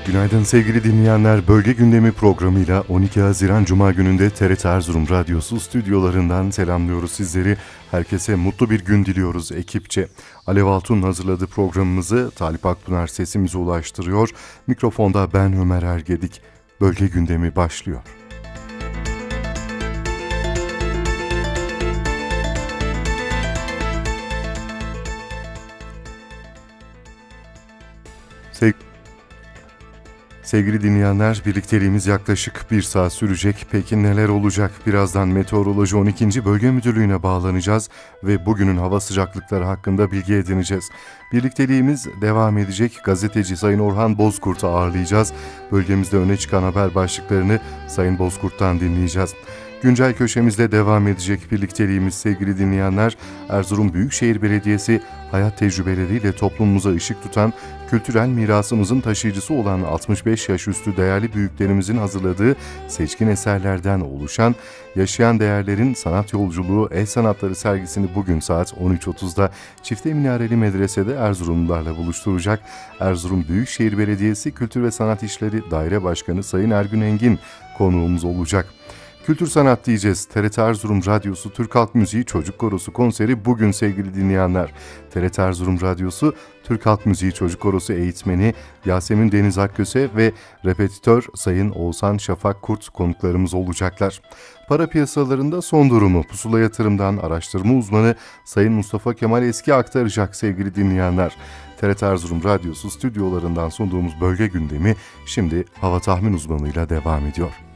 Günaydın sevgili dinleyenler. Bölge gündemi programıyla 12 Haziran Cuma gününde TRT Erzurum Radyosu stüdyolarından selamlıyoruz sizleri. Herkese mutlu bir gün diliyoruz ekipçe. Alev Altun hazırladığı programımızı Talip Akpınar sesimize ulaştırıyor. Mikrofonda ben Ömer Ergedik. Bölge gündemi başlıyor. Sevgili dinleyenler, birlikteliğimiz yaklaşık 1 saat sürecek. Peki neler olacak? Birazdan Meteoroloji 12. Bölge Müdürlüğü'ne bağlanacağız ve bugünün hava sıcaklıkları hakkında bilgi edineceğiz. Birlikteliğimiz devam edecek. Gazeteci Sayın Orhan Bozkurt'u ağırlayacağız. Bölgemizde öne çıkan haber başlıklarını Sayın Bozkurt'tan dinleyeceğiz. Güncel köşemizde devam edecek birlikteliğimiz sevgili dinleyenler. Erzurum Büyükşehir Belediyesi hayat tecrübeleriyle toplumumuza ışık tutan, kültürel mirasımızın taşıyıcısı olan 65 yaş üstü değerli büyüklerimizin hazırladığı seçkin eserlerden oluşan Yaşayan Değerlerin Sanat Yolculuğu El Sanatları sergisini bugün saat 13.30'da Çifte Minareli Medrese'de Erzurumlularla buluşturacak. Erzurum Büyükşehir Belediyesi Kültür ve Sanat İşleri Daire Başkanı Sayın Ergün Engin konuğumuz olacak. Kültür sanat diyeceğiz. TRT Erzurum Radyosu Türk Halk Müziği Çocuk Korosu konseri bugün sevgili dinleyenler. TRT Erzurum Radyosu Türk Halk Müziği Çocuk Korosu eğitmeni Yasemin Deniz Akköse ve repetitör Sayın Oğuzhan Şafak Kurt konuklarımız olacaklar. Para piyasalarında son durumu Pusula Yatırım'dan araştırma uzmanı Sayın Mustafa Kemal Eski aktaracak sevgili dinleyenler. TRT Erzurum Radyosu stüdyolarından sunduğumuz bölge gündemi şimdi hava tahmin uzmanıyla devam ediyor.